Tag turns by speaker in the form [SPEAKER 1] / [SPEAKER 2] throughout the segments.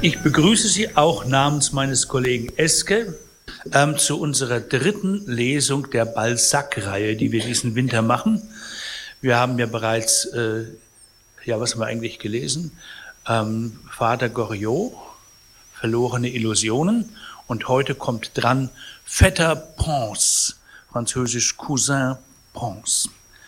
[SPEAKER 1] Ich begrüße Sie auch namens meines Kollegen Eske zu unserer dritten Lesung der Balzac-Reihe, die wir diesen Winter machen. Wir haben ja bereits, was haben wir eigentlich gelesen? Vater Goriot, Verlorene Illusionen. Und heute kommt dran Vetter Pons, französisch Cousin Pons.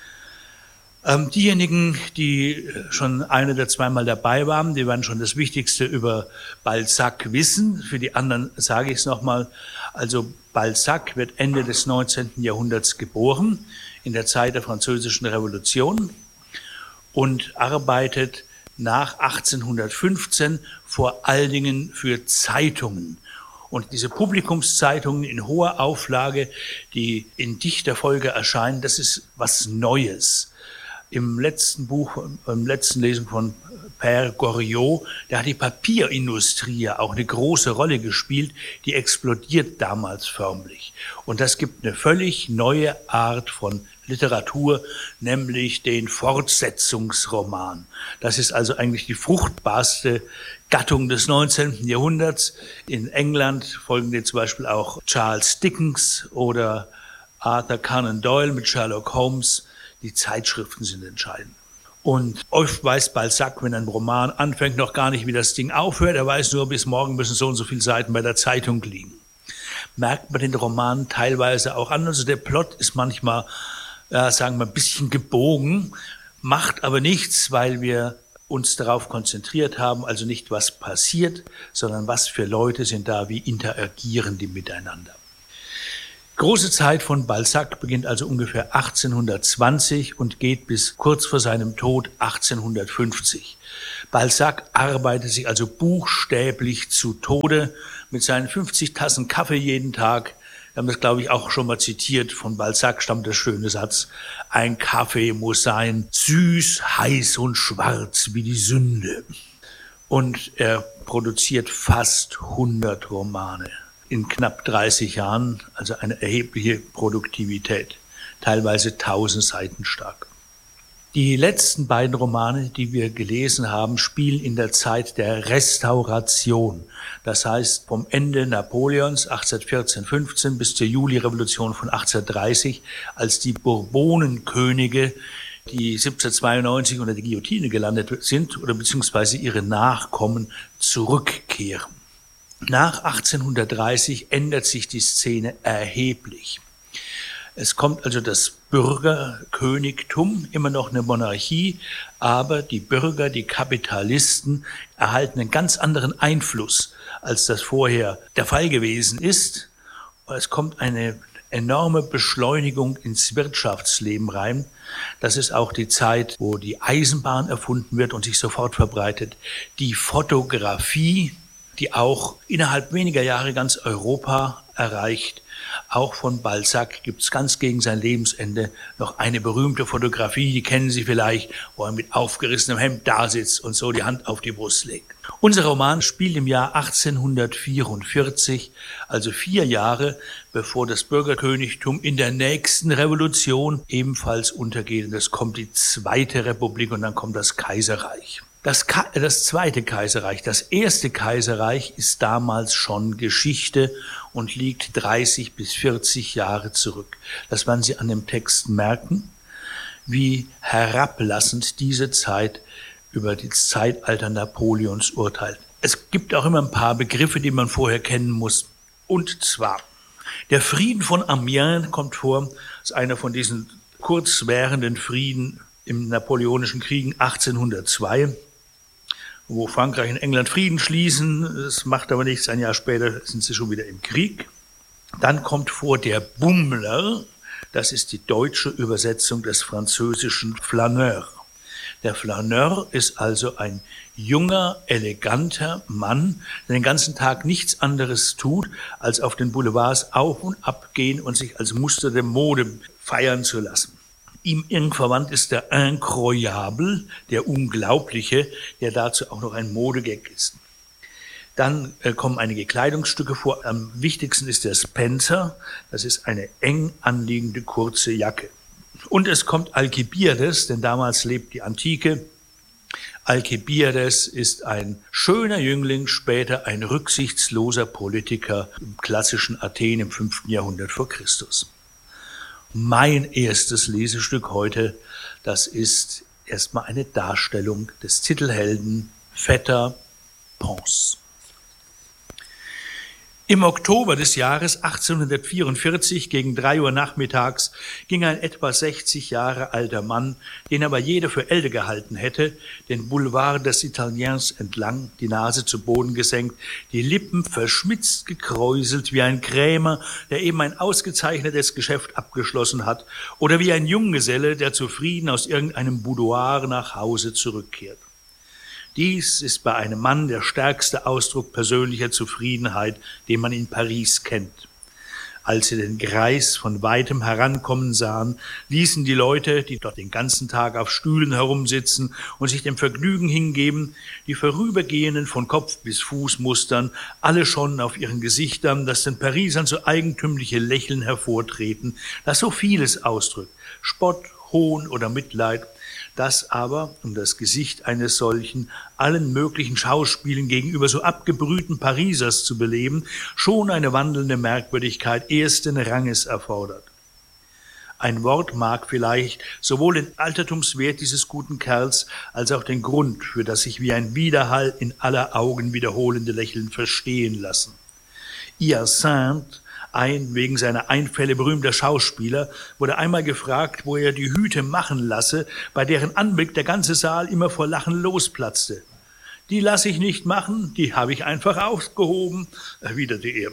[SPEAKER 1] Diejenigen, die schon ein oder zweimal dabei waren, die werden schon das Wichtigste über Balzac wissen. Für die anderen sage ich es nochmal. Also Balzac wird Ende des 19. Jahrhunderts geboren, in der Zeit der Französischen Revolution, und arbeitet nach 1815 vor allen Dingen für Zeitungen. Und diese Publikumszeitungen in hoher Auflage, die in dichter Folge erscheinen, das ist was Neues. Im letzten Lesung von Père Goriot, da hat die Papierindustrie auch eine große Rolle gespielt, die explodiert damals förmlich. Und das gibt eine völlig neue Art von Literatur, nämlich den Fortsetzungsroman. Das ist also eigentlich die fruchtbarste Gattung des 19. Jahrhunderts. In England folgen dir zum Beispiel auch Charles Dickens oder Arthur Conan Doyle mit Sherlock Holmes. Die Zeitschriften sind entscheidend. Und oft weiß Balzac, wenn ein Roman anfängt, noch gar nicht, wie das Ding aufhört. Er weiß nur, bis morgen müssen so und so viele Seiten bei der Zeitung liegen. Merkt man den Roman teilweise auch an. Also der Plot ist manchmal, sagen wir, ein bisschen gebogen, macht aber nichts, weil wir uns darauf konzentriert haben, also nicht was passiert, sondern was für Leute sind da, wie interagieren die miteinander. Große Zeit von Balzac beginnt also ungefähr 1820 und geht bis kurz vor seinem Tod 1850. Balzac arbeitet sich also buchstäblich zu Tode mit seinen 50 Tassen Kaffee jeden Tag. Wir haben das, glaube ich, auch schon mal zitiert. Von Balzac stammt der schöne Satz: Ein Kaffee muss sein, süß, heiß und schwarz wie die Sünde. Und er produziert fast 100 Romane. In knapp 30 Jahren, also eine erhebliche Produktivität, teilweise 1000 Seiten stark. Die letzten beiden Romane, die wir gelesen haben, spielen in der Zeit der Restauration. Das heißt, vom Ende Napoleons 1814-15 bis zur Julirevolution von 1830, als die Bourbonenkönige, die 1792 unter der Guillotine gelandet sind, oder beziehungsweise ihre Nachkommen, zurückkehren. Nach 1830 ändert sich die Szene erheblich. Es kommt also das Bürgerkönigtum, immer noch eine Monarchie, aber die Bürger, die Kapitalisten erhalten einen ganz anderen Einfluss, als das vorher der Fall gewesen ist. Es kommt eine enorme Beschleunigung ins Wirtschaftsleben rein. Das ist auch die Zeit, wo die Eisenbahn erfunden wird und sich sofort verbreitet. Die Fotografie, die auch innerhalb weniger Jahre ganz Europa erreicht. Auch von Balzac gibt es ganz gegen sein Lebensende noch eine berühmte Fotografie, die kennen Sie vielleicht, wo er mit aufgerissenem Hemd da sitzt und so die Hand auf die Brust legt. Unser Roman spielt im Jahr 1844, also 4 Jahre, bevor das Bürgerkönigtum in der nächsten Revolution ebenfalls untergeht. Das kommt die Zweite Republik und dann kommt das Kaiserreich. Das Zweite Kaiserreich, das Erste Kaiserreich ist damals schon Geschichte und liegt 30 bis 40 Jahre zurück. Das werden Sie an dem Text merken, wie herablassend diese Zeit über das Zeitalter Napoleons urteilt. Es gibt auch immer ein paar Begriffe, die man vorher kennen muss. Und zwar, der Frieden von Amiens kommt vor, das ist einer von diesen kurzwährenden Frieden im Napoleonischen Kriegen 1802. Wo Frankreich und England Frieden schließen, das macht aber nichts, ein Jahr später sind sie schon wieder im Krieg. Dann kommt vor der Bummler, das ist die deutsche Übersetzung des französischen Flaneur. Der Flaneur ist also ein junger, eleganter Mann, der den ganzen Tag nichts anderes tut, als auf den Boulevards auf und ab gehen und sich als Muster der Mode feiern zu lassen. Ihm eng verwandt ist der Incroyable, der Unglaubliche, der dazu auch noch ein Modegag ist. Dann kommen einige Kleidungsstücke vor. Am wichtigsten ist der Spencer. Das ist eine eng anliegende kurze Jacke. Und es kommt Alkibiades, denn damals lebt die Antike, Alkibiades ist ein schöner Jüngling, später ein rücksichtsloser Politiker im klassischen Athen im 5. Jahrhundert vor Christus. Mein erstes Lesestück heute, das ist erstmal eine Darstellung des Titelhelden Vetter Pons. Im Oktober des Jahres 1844 gegen 3 Uhr nachmittags ging ein etwa 60 Jahre alter Mann, den aber jeder für älter gehalten hätte, den Boulevard des Italiens entlang, die Nase zu Boden gesenkt, die Lippen verschmitzt gekräuselt wie ein Krämer, der eben ein ausgezeichnetes Geschäft abgeschlossen hat, oder wie ein Junggeselle, der zufrieden aus irgendeinem Boudoir nach Hause zurückkehrt. Dies ist bei einem Mann der stärkste Ausdruck persönlicher Zufriedenheit, den man in Paris kennt. Als sie den Greis von weitem herankommen sahen, ließen die Leute, die dort den ganzen Tag auf Stühlen herumsitzen und sich dem Vergnügen hingeben, die Vorübergehenden von Kopf bis Fuß mustern, alle schon auf ihren Gesichtern, das den Parisern so eigentümliche Lächeln hervortreten, das so vieles ausdrückt, Spott, Hohn oder Mitleid, das aber, um das Gesicht eines solchen, allen möglichen Schauspielen gegenüber so abgebrühten Parisers zu beleben, schon eine wandelnde Merkwürdigkeit ersten Ranges erfordert. Ein Wort mag vielleicht sowohl den Altertumswert dieses guten Kerls als auch den Grund für das sich wie ein Widerhall in aller Augen wiederholende Lächeln verstehen lassen. Hyacinthe, ein wegen seiner Einfälle berühmter Schauspieler, wurde einmal gefragt, wo er die Hüte machen lasse, bei deren Anblick der ganze Saal immer vor Lachen losplatzte. »Die lasse ich nicht machen, die habe ich einfach aufgehoben«, erwiderte er.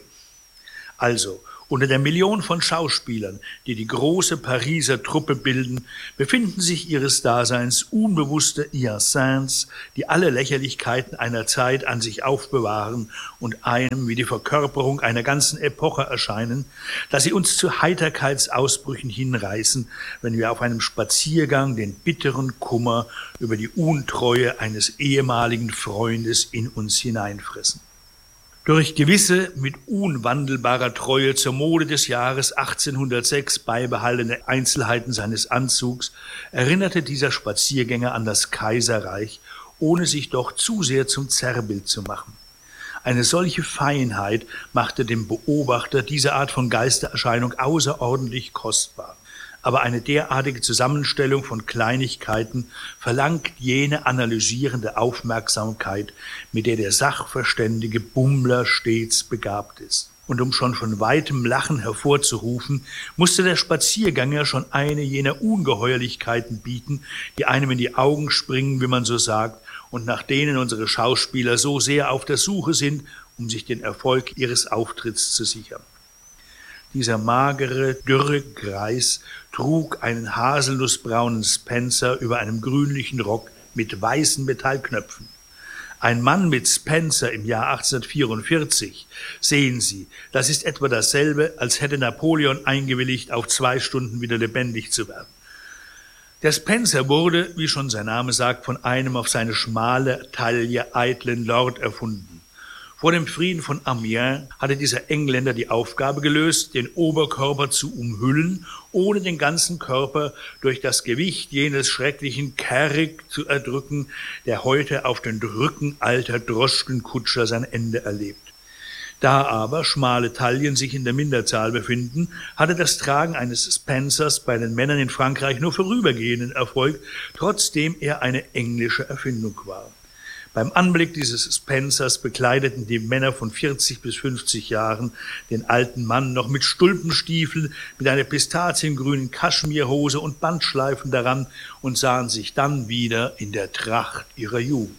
[SPEAKER 1] Also, unter der Million von Schauspielern, die die große Pariser Truppe bilden, befinden sich ihres Daseins unbewusste Hyacinthes, die alle Lächerlichkeiten einer Zeit an sich aufbewahren und einem wie die Verkörperung einer ganzen Epoche erscheinen, dass sie uns zu Heiterkeitsausbrüchen hinreißen, wenn wir auf einem Spaziergang den bitteren Kummer über die Untreue eines ehemaligen Freundes in uns hineinfressen. Durch gewisse mit unwandelbarer Treue zur Mode des Jahres 1806 beibehaltene Einzelheiten seines Anzugs erinnerte dieser Spaziergänger an das Kaiserreich, ohne sich doch zu sehr zum Zerrbild zu machen. Eine solche Feinheit machte dem Beobachter diese Art von Geistererscheinung außerordentlich kostbar. Aber eine derartige Zusammenstellung von Kleinigkeiten verlangt jene analysierende Aufmerksamkeit, mit der der sachverständige Bummler stets begabt ist. Und um schon von weitem Lachen hervorzurufen, musste der Spaziergänger schon eine jener Ungeheuerlichkeiten bieten, die einem in die Augen springen, wie man so sagt, und nach denen unsere Schauspieler so sehr auf der Suche sind, um sich den Erfolg ihres Auftritts zu sichern. Dieser magere, dürre Greis trug einen haselnussbraunen Spencer über einem grünlichen Rock mit weißen Metallknöpfen. Ein Mann mit Spencer im Jahr 1844, sehen Sie, das ist etwa dasselbe, als hätte Napoleon eingewilligt, auf 2 Stunden wieder lebendig zu werden. Der Spencer wurde, wie schon sein Name sagt, von einem auf seine schmale Taille eitlen Lord erfunden. Vor dem Frieden von Amiens hatte dieser Engländer die Aufgabe gelöst, den Oberkörper zu umhüllen, ohne den ganzen Körper durch das Gewicht jenes schrecklichen Carrick zu erdrücken, der heute auf den Rücken alter Droschkenkutscher sein Ende erlebt. Da aber schmale Taillen sich in der Minderzahl befinden, hatte das Tragen eines Spencers bei den Männern in Frankreich nur vorübergehenden Erfolg, trotzdem er eine englische Erfindung war. Beim Anblick dieses Spencers bekleideten die Männer von 40 bis 50 Jahren den alten Mann noch mit Stulpenstiefeln, mit einer pistaziengrünen Kaschmirhose und Bandschleifen daran und sahen sich dann wieder in der Tracht ihrer Jugend.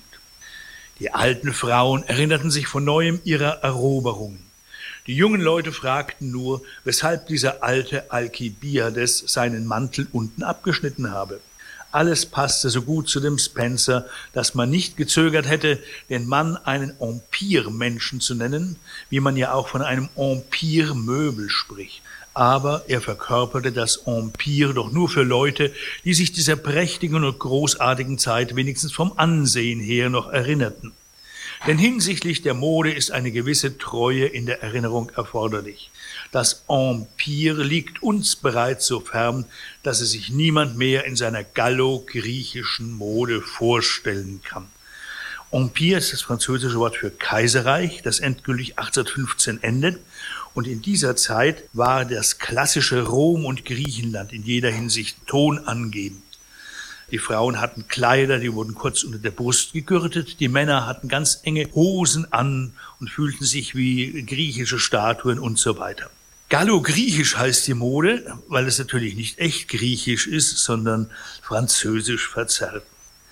[SPEAKER 1] Die alten Frauen erinnerten sich von neuem ihrer Eroberungen. Die jungen Leute fragten nur, weshalb dieser alte Alkibiades seinen Mantel unten abgeschnitten habe. Alles passte so gut zu dem Spencer, dass man nicht gezögert hätte, den Mann einen Empire-Menschen zu nennen, wie man ja auch von einem Empire-Möbel spricht. Aber er verkörperte das Empire doch nur für Leute, die sich dieser prächtigen und großartigen Zeit wenigstens vom Ansehen her noch erinnerten. Denn hinsichtlich der Mode ist eine gewisse Treue in der Erinnerung erforderlich. Das Empire liegt uns bereits so fern, dass es sich niemand mehr in seiner gallo-griechischen Mode vorstellen kann. Empire ist das französische Wort für Kaiserreich, das endgültig 1815 endet. Und in dieser Zeit war das klassische Rom und Griechenland in jeder Hinsicht tonangebend. Die Frauen hatten Kleider, die wurden kurz unter der Brust gegürtet. Die Männer hatten ganz enge Hosen an und fühlten sich wie griechische Statuen und so weiter. Gallo-Griechisch heißt die Mode, weil es natürlich nicht echt griechisch ist, sondern französisch verzerrt.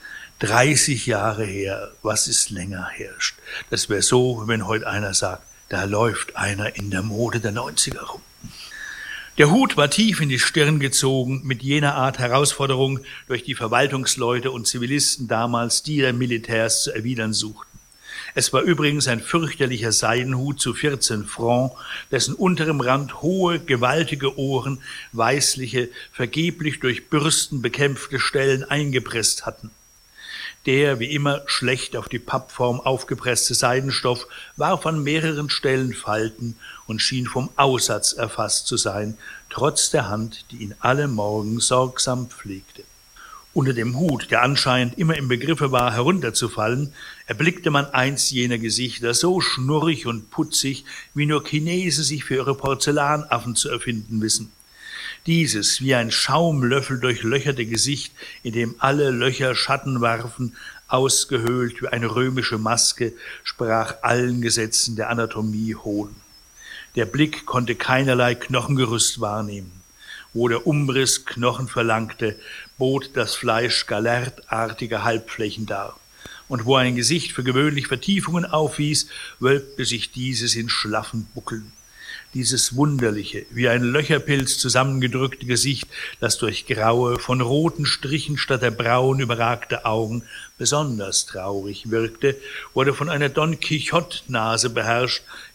[SPEAKER 1] 30 Jahre her, was ist länger herrscht? Das wäre so, wenn heute einer sagt, da läuft einer in der Mode der 90er rum. Der Hut war tief in die Stirn gezogen, mit jener Art Herausforderung durch die Verwaltungsleute und Zivilisten damals, die der Militärs zu erwidern suchten. Es war übrigens ein fürchterlicher Seidenhut zu 14 Francs, dessen unterem Rand hohe, gewaltige Ohren weißliche, vergeblich durch Bürsten bekämpfte Stellen eingepresst hatten. Der, wie immer, schlecht auf die Pappform aufgepresste Seidenstoff warf an mehreren Stellen Falten und schien vom Aussatz erfasst zu sein, trotz der Hand, die ihn alle Morgen sorgsam pflegte. Unter dem Hut, der anscheinend immer im Begriffe war, herunterzufallen, erblickte man eins jener Gesichter, so schnurrig und putzig, wie nur Chinesen sich für ihre Porzellanaffen zu erfinden wissen. Dieses, wie ein Schaumlöffel durchlöcherte Gesicht, in dem alle Löcher Schatten warfen, ausgehöhlt wie eine römische Maske, sprach allen Gesetzen der Anatomie Hohn. Der Blick konnte keinerlei Knochengerüst wahrnehmen. Wo der Umriss Knochen verlangte, bot das Fleisch galertartige Halbflächen dar. Und wo ein Gesicht für gewöhnlich Vertiefungen aufwies, wölbte sich dieses in schlaffen Buckeln. Dieses wunderliche, wie ein Löcherpilz zusammengedrückte Gesicht, das durch graue, von roten Strichen statt der Brauen überragte Augen besonders traurig wirkte, wurde von einer Don Quixote-Nase beherrscht,